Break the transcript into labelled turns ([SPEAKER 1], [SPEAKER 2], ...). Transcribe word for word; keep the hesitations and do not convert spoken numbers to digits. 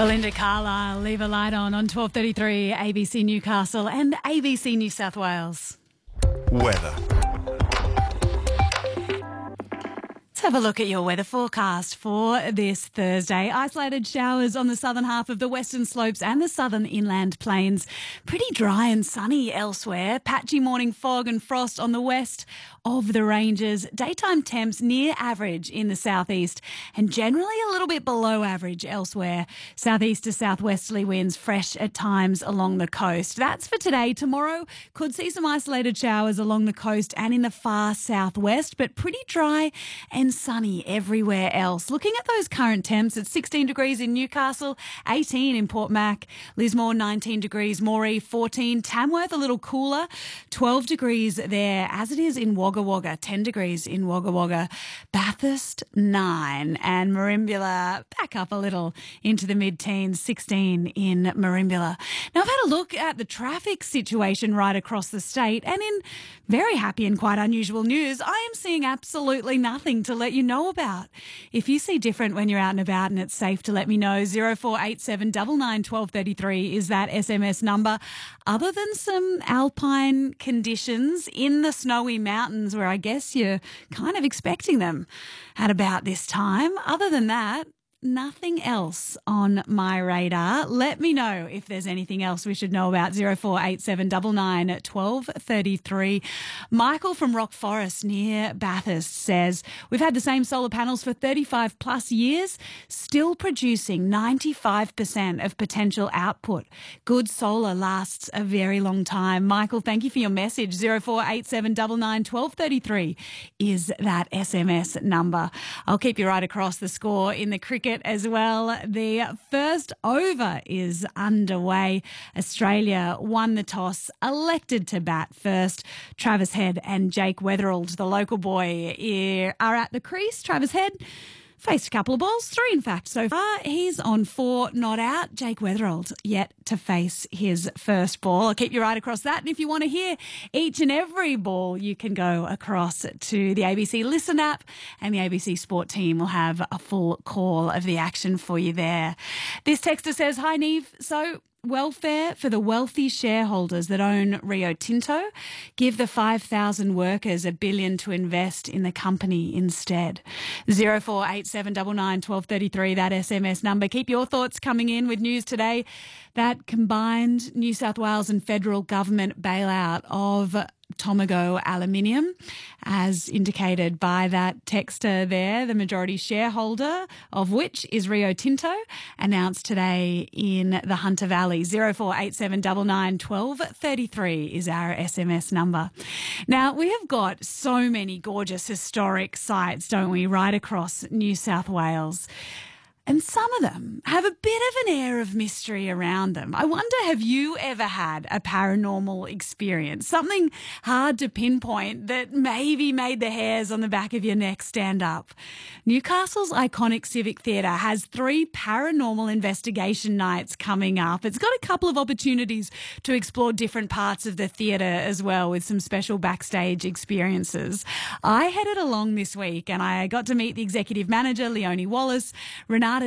[SPEAKER 1] Belinda Carlisle, Leave a Light On on twelve thirty-three A B C Newcastle and A B C New South Wales.
[SPEAKER 2] Weather.
[SPEAKER 1] Let's have a look at your weather forecast for this Thursday. Isolated showers on the southern half of the western slopes and the southern inland plains. Pretty dry and sunny elsewhere. Patchy morning fog and frost on the west of the ranges. Daytime temps near average in the southeast and generally a little bit below average elsewhere. Southeast to southwesterly winds fresh at times along the coast. That's for today. Tomorrow could see some isolated showers along the coast and in the far southwest, but pretty dry and sunny everywhere else. Looking at those current temps, it's sixteen degrees in Newcastle, eighteen in Port Mac, Lismore nineteen degrees, Moree fourteen, Tamworth a little cooler, twelve degrees there, as it is in Wagga Wagga, ten degrees in Wagga Wagga, Bathurst nine, and Merimbula back up a little into the mid-teens, sixteen in Merimbula. Now, I've had a look at the traffic situation right across the state, and in very happy and quite unusual news, I am seeing absolutely nothing to let you know about. If you see different when you're out and about and it's safe to let me know, zero four eight seven nine nine one two three three is that S M S number. Other than some alpine conditions in the snowy mountains where I guess you're kind of expecting them at about this time, other than that, nothing else on my radar. Let me know if there's anything else we should know about. zero four eight seven nine nine one two three three. Michael from Rock Forest near Bathurst says, we've had the same solar panels for thirty-five plus years, still producing ninety-five percent of potential output. Good solar lasts a very long time. Michael, thank you for your message. zero four eight seven nine nine one two three three is that S M S number. I'll keep you right across the score in the cricket as well. The first over is underway. Australia won the toss, elected to bat first. Travis Head and Jake Weatherald, the local boy, are at the crease. Travis Head faced a couple of balls, three in fact so far. He's on four, not out. Jake Weatherald yet to face his first ball. I'll keep you right across that. And if you want to hear each and every ball, you can go across to the A B C Listen app and the A B C Sport team will have a full call of the action for you there. This texter says, hi Neve, so welfare for the wealthy shareholders that own Rio Tinto. Give the five thousand workers a billion to invest in the company instead. zero four eight seven nine nine one two three three, that S M S number. Keep your thoughts coming in with news today. That combined New South Wales and federal government bailout of Tomago Aluminium, as indicated by that texter there, the majority shareholder of which is Rio Tinto, announced today in the Hunter Valley. zero four eight seven nine nine one two three three is our S M S number. Now, we have got so many gorgeous historic sites, don't we, right across New South Wales. And some of them have a bit of an air of mystery around them. I wonder, have you ever had a paranormal experience? Something hard to pinpoint that maybe made the hairs on the back of your neck stand up. Newcastle's iconic Civic Theatre has three paranormal investigation nights coming up. It's got a couple of opportunities to explore different parts of the theatre as well, with some special backstage experiences. I headed along this week and I got to meet the executive manager, Leonie Wallace, Renata